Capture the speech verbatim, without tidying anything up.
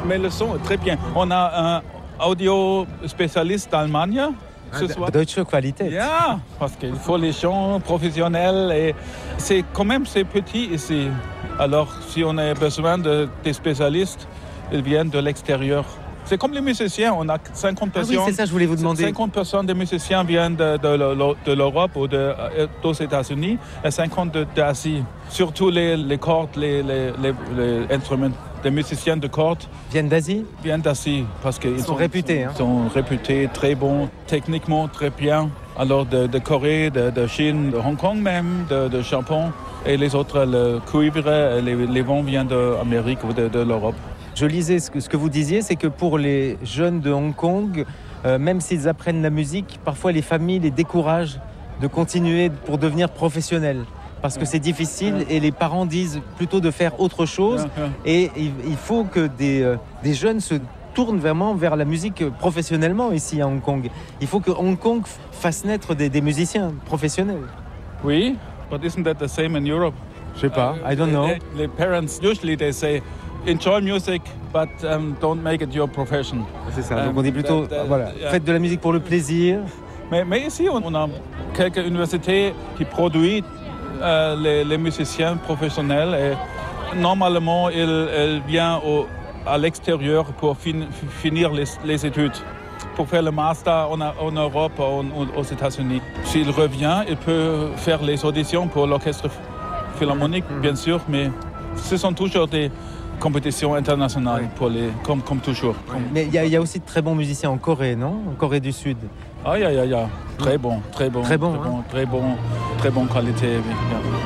mais le son est très bien. On a un audio spécialiste d'Allemagne ce ah, soir. Deutsche Qualität. Yeah, parce qu'il faut les chants professionnels et c'est quand même c'est petit ici. Alors si on a besoin de des spécialistes, ils viennent de l'extérieur. C'est comme les musiciens, on a cinquante personnes. Ah oui, c'est ça, je voulais vous demander. cinquante pour cent des musiciens viennent de, de, de l'Europe ou de, des États-Unis et cinquante d'Asie. Surtout les, les cordes, les, les, les, les instruments. Les musiciens de cordes viennent d'Asie Viennent d'Asie parce qu'ils sont, sont réputés. Ils hein. sont réputés très bons, techniquement très bien. Alors de, de Corée, de, de Chine, de Hong Kong même, de, de Japon et les autres, le cuivre, les, les vents viennent d'Amérique ou de, de l'Europe. Je lisais ce que, ce que vous disiez, c'est que pour les jeunes de Hong Kong, euh, même s'ils apprennent la musique, parfois les familles les découragent de continuer pour devenir professionnels. Parce que c'est difficile et les parents disent plutôt de faire autre chose. Et il, il faut que des, euh, des jeunes se tournent vraiment vers la musique professionnellement ici à Hong Kong. Il faut que Hong Kong fasse naître des, des musiciens professionnels. Oui, but isn't that the same in Europe? Je sais pas, I don't know. Les, les parents, usually they say, enjoy music, but um, don't make it your profession. C'est ça, donc on dit plutôt, um, that, uh, voilà, yeah. Faites de la musique pour le plaisir. Mais, mais ici, on a quelques universités qui produisent euh, les, les musiciens professionnels et normalement, ils, ils viennent au, à l'extérieur pour fin, finir les, les études. Pour faire le master en, en Europe ou aux États-Unis. S'il revient, il peut faire les auditions pour l'orchestre philharmonique, bien sûr, mais ce sont toujours des compétitions internationales, oui. pour les, comme, comme toujours. Oui. Mais il y, y a aussi de très bons musiciens en Corée, non? En Corée du Sud. Ah, il y a, il y a. Très bon, très bon. Très bon, très hein? bon, très bon, très bonne qualité. Oui.